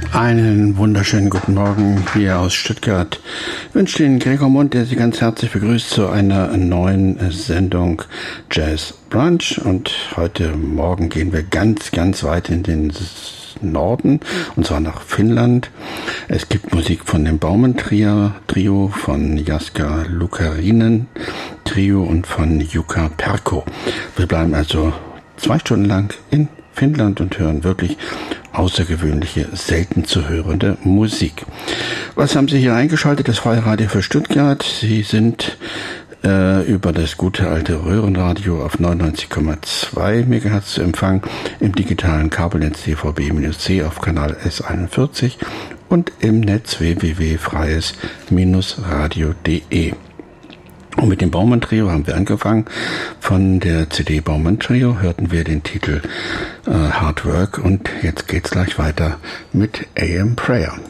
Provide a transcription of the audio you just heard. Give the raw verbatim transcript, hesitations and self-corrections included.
Einen wunderschönen guten Morgen hier aus Stuttgart. Ich wünsche Ihnen Gregor Mund, der Sie ganz herzlich begrüßt zu einer neuen Sendung Jazz Brunch. Und heute Morgen gehen wir ganz, ganz weit in den Norden, und zwar nach Finnland. Es gibt Musik von dem Baumann-Trio, Trio von Jaska Lukarinen Trio und von Jukka Perkko. Wir bleiben also zwei Stunden lang in Finnland und hören wirklich außergewöhnliche, selten zu hörende Musik. Was haben Sie hier eingeschaltet? Das Freie Radio für Stuttgart. Sie sind äh, über das gute alte Röhrenradio auf neunundneunzig Komma zwei Megahertz zu empfangen, im digitalen Kabelnetz D V B C auf Kanal S einundvierzig und im Netz w w w punkt freies radio punkt de. Und mit dem Baumann-Trio haben wir angefangen. Von der C D Baumann-Trio hörten wir den Titel äh, Hard Work und jetzt geht's gleich weiter mit A M Prayer.